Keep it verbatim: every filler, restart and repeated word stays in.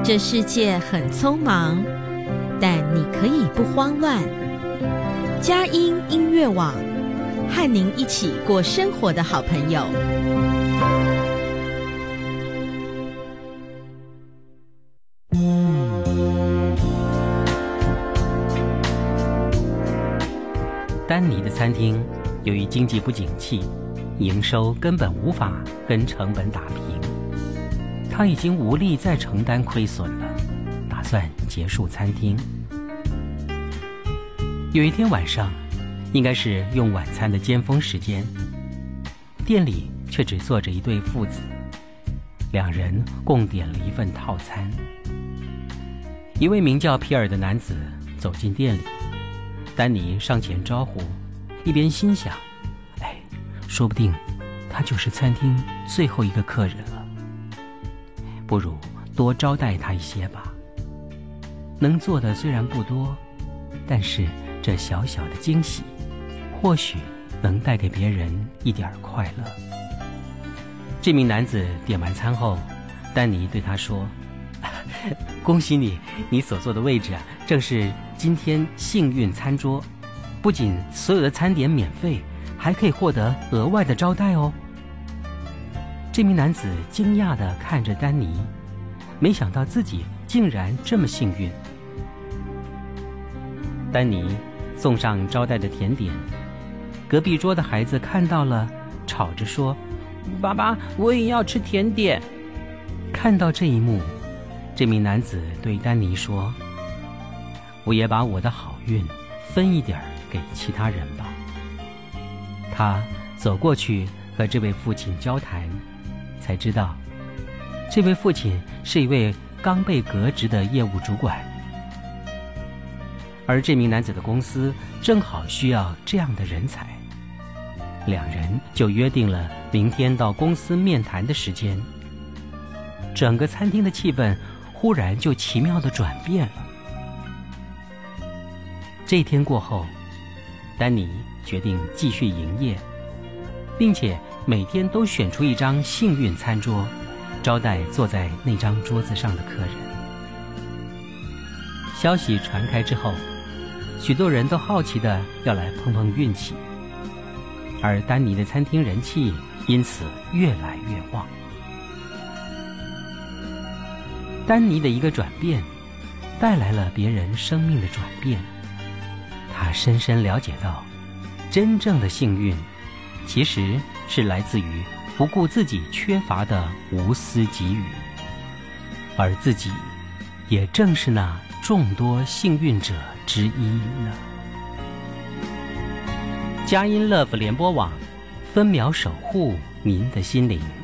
这世界很匆忙，但你可以不慌乱。佳音音乐网，和您一起过生活的好朋友。 丹尼的餐厅由于经济不景气，营收根本无法跟成本打平，他已经无力再承担亏损了，打算结束餐厅。有一天晚上，应该是用晚餐的尖峰时间，店里却只坐着一对父子，两人共点了一份套餐。一位名叫皮尔的男子走进店里，丹尼上前招呼，一边心想，哎，说不定他就是餐厅最后一个客人了，不如多招待他一些吧。能做的虽然不多，但是这小小的惊喜或许能带给别人一点快乐。这名男子点完餐后，丹尼对他说，恭喜你，你所坐的位置啊，正是今天幸运餐桌，不仅所有的餐点免费，还可以获得额外的招待哦。这名男子惊讶地看着丹尼，没想到自己竟然这么幸运。丹尼送上招待的甜点，隔壁桌的孩子看到了，吵着说，爸爸，我也要吃甜点。看到这一幕，这名男子对丹尼说，我也把我的好运分一点给其他人吧。他走过去和这位父亲交谈，才知道这位父亲是一位刚被革职的业务主管，而这名男子的公司正好需要这样的人才。两人就约定了明天到公司面谈的时间。整个餐厅的气氛忽然就奇妙地转变了。这天过后，丹尼决定继续营业，并且每天都选出一张幸运餐桌，招待坐在那张桌子上的客人。消息传开之后，许多人都好奇地要来碰碰运气，而丹尼的餐厅人气因此越来越旺。丹尼的一个转变带来了别人生命的转变，他深深了解到，真正的幸运其实是来自于不顾自己缺乏的无私给予，而自己也正是那众多幸运者之一呢。佳音 Love 联播网，分秒守护您的心灵。